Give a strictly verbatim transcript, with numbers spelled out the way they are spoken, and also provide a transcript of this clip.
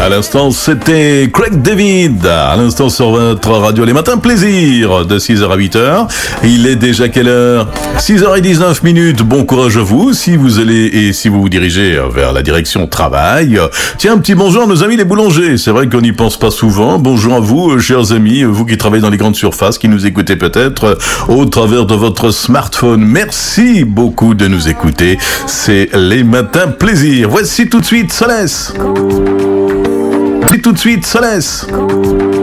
À l'instant, c'était Craig David. À l'instant sur votre radio Les Matins Plaisir de six heures à huit heures. Il est déjà quelle heure? six heures dix-neuf minutes. Bon courage à vous si vous allez et si vous vous dirigez vers la direction travail. Tiens, un petit bonjour à nos amis les boulangers. C'est vrai qu'on n'y pense pas souvent. Bonjour à vous, chers amis, vous qui travaillez dans les grandes surfaces, qui nous écoutez peut-être au travers de votre smartphone. Merci beaucoup de nous écouter. C'est Les Matins Plaisir. Voici tout de suite Solès. Tout de suite Solès.